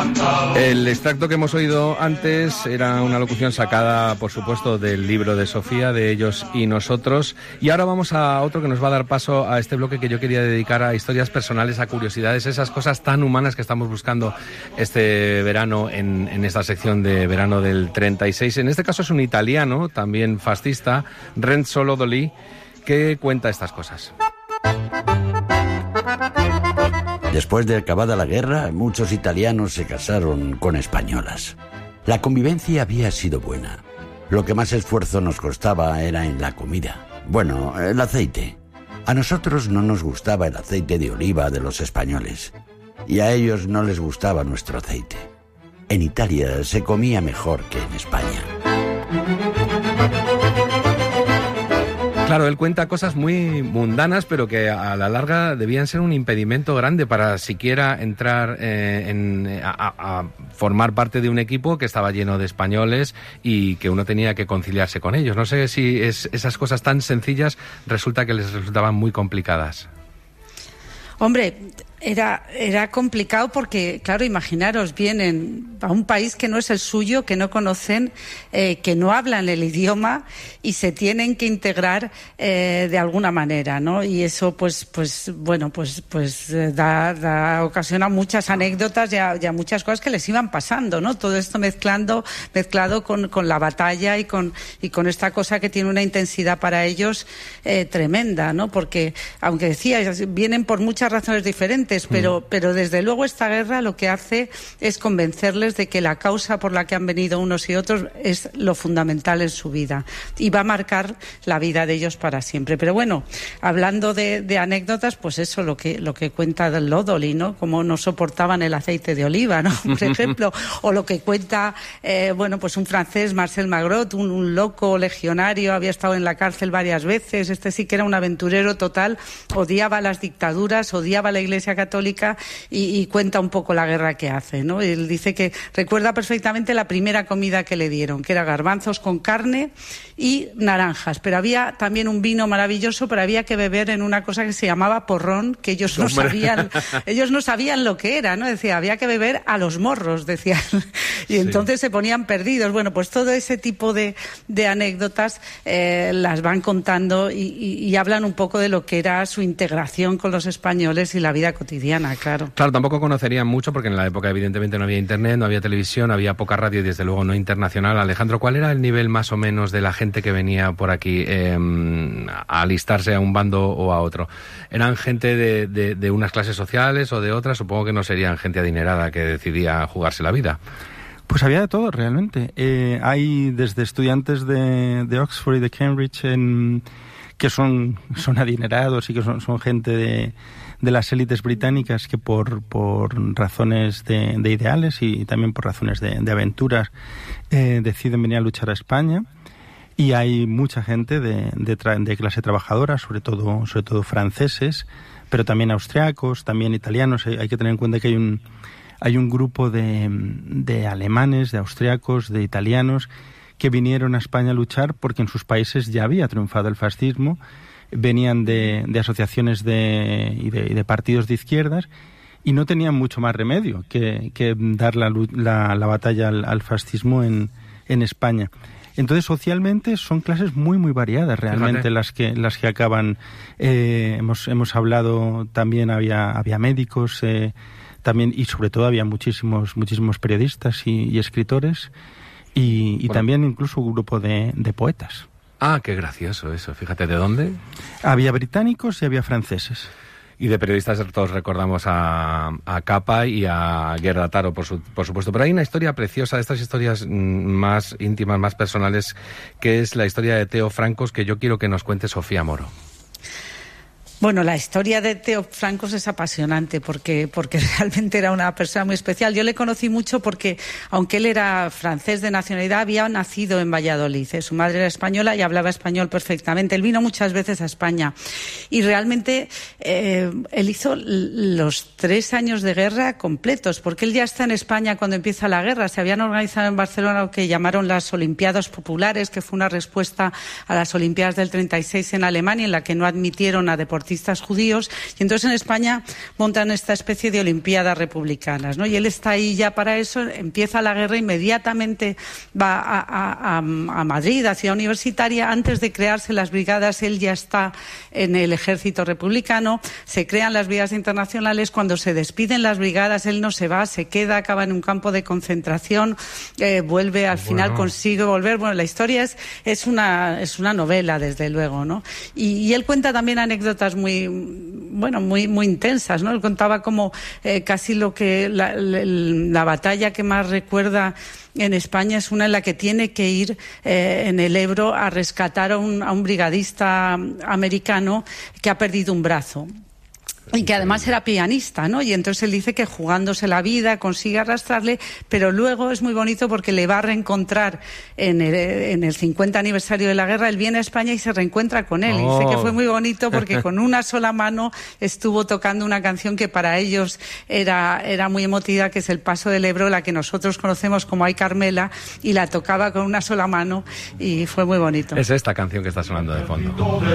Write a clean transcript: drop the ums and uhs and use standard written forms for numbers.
El extracto que hemos oído antes era una locución sacada, por supuesto, del libro de Sofía, de Ellos y Nosotros. Y ahora vamos a otro que nos va a dar paso a este bloque que yo quería dedicar a historias personales, a curiosidades, esas cosas tan humanas que estamos buscando este verano en esta sección de verano del 36. En este caso es un italiano, también fascista, Renzo Lodoli, que cuenta estas cosas. Después de acabada la guerra, muchos italianos se casaron con españolas. La convivencia había sido buena. Lo que más esfuerzo nos costaba era en la comida. Bueno, el aceite. A nosotros no nos gustaba el aceite de oliva de los españoles. Y a ellos no les gustaba nuestro aceite. En Italia se comía mejor que en España. Claro, él cuenta cosas muy mundanas, pero que a la larga debían ser un impedimento grande para siquiera entrar a formar parte de un equipo que estaba lleno de españoles y que uno tenía que conciliarse con ellos. No sé si esas cosas tan sencillas resulta que les resultaban muy complicadas. Hombre, era complicado porque, claro, imaginaros, vienen a un país que no es el suyo, que no conocen, que no hablan el idioma y se tienen que integrar de alguna manera, ¿no? Y eso, pues da ocasión a muchas anécdotas y a muchas cosas que les iban pasando, ¿no? Todo esto mezclado con la batalla y con esta cosa que tiene una intensidad para ellos tremenda, ¿no? Porque, aunque decía, vienen por muchas razones diferentes, pero desde luego esta guerra lo que hace es convencerles de que la causa por la que han venido unos y otros es lo fundamental en su vida y va a marcar la vida de ellos para siempre. Pero bueno, hablando de anécdotas, pues eso, lo que cuenta del Lodoli, ¿no? Cómo no soportaban el aceite de oliva, ¿no? Por ejemplo, o lo que cuenta, pues un francés, Marcel Magrot, un loco legionario, había estado en la cárcel varias veces, este sí que era un aventurero total, odiaba las dictaduras, odiaba la Iglesia Católica y cuenta un poco la guerra que hace, ¿no? Él dice que recuerda perfectamente la primera comida que le dieron, que era garbanzos con carne y naranjas, pero había también un vino maravilloso, pero había que beber en una cosa que se llamaba porrón, que ellos no sabían lo que era, ¿no? Decía, había que beber a los morros, decían, y entonces se ponían perdidos. Bueno, pues todo ese tipo de anécdotas las van contando y hablan un poco de lo que era su integración con los españoles y la vida cotidiana, claro. Claro, tampoco conocerían mucho porque en la época evidentemente no había internet, no había televisión, había poca radio y desde luego no internacional. Alejandro, ¿cuál era el nivel más o menos de la gente que venía por aquí a alistarse a un bando o a otro? ¿Eran gente de unas clases sociales o de otras? Supongo que no serían gente adinerada que decidía jugarse la vida. Pues había de todo, realmente. Hay desde estudiantes de Oxford y de Cambridge que son adinerados y que son gente de las élites británicas que por razones de ideales y también por razones de aventuras deciden venir a luchar a España. Y hay mucha gente de clase trabajadora, sobre todo franceses, pero también austriacos, también italianos. Hay que tener en cuenta que hay un grupo de alemanes, de austriacos, de italianos que vinieron a España a luchar porque en sus países ya había triunfado el fascismo, venían de asociaciones y de partidos de izquierdas y no tenían mucho más remedio que dar la batalla al fascismo en España. Entonces, socialmente son clases muy, muy variadas realmente las que acaban. Hemos hablado, también había médicos, también, y sobre todo había muchísimos periodistas y escritores, y también incluso un grupo de poetas. Ah, qué gracioso eso. Fíjate, ¿de dónde? Había británicos y había franceses. Y de periodistas todos recordamos a Capa y a Guerra Taro, por supuesto. Pero hay una historia preciosa, de estas historias más íntimas, más personales, que es la historia de Teo Francos, que yo quiero que nos cuente Sofía Moro. Bueno, la historia de Teo Francos es apasionante porque realmente era una persona muy especial. Yo le conocí mucho porque, aunque él era francés de nacionalidad, había nacido en Valladolid. Su madre era española y hablaba español perfectamente. Él vino muchas veces a España y realmente él hizo los 3 años de guerra completos, porque él ya está en España cuando empieza la guerra. Se habían organizado en Barcelona lo que llamaron las Olimpiadas Populares, que fue una respuesta a las Olimpiadas del 36 en Alemania, en la que no admitieron a deportistas transportistas judíos, y entonces en España montan esta especie de olimpiadas republicanas, ¿no? Y él está ahí ya para eso, empieza la guerra, inmediatamente va a Madrid, a Ciudad Universitaria. Antes de crearse las brigadas, él ya está en el ejército republicano, se crean las brigadas internacionales. Cuando se despiden las brigadas, él no se va, se queda, acaba en un campo de concentración, vuelve, al final consigue volver. Bueno, la historia es una novela, desde luego, ¿no? Y él cuenta también anécdotas muy intensas, ¿no? Él contaba como casi lo que la batalla que más recuerda en España es una en la que tiene que ir en el Ebro a rescatar a un brigadista americano que ha perdido un brazo. Y que además era pianista, ¿no? Y entonces él dice que jugándose la vida consigue arrastrarle, pero luego es muy bonito porque le va a reencontrar en el 50 aniversario de la guerra. Él viene a España y se reencuentra con él. Y dice que fue muy bonito porque con una sola mano estuvo tocando una canción que para ellos era muy emotiva, que es El Paso del Ebro, la que nosotros conocemos como Ay Carmela, y la tocaba con una sola mano y fue muy bonito. Es esta canción que está sonando de fondo.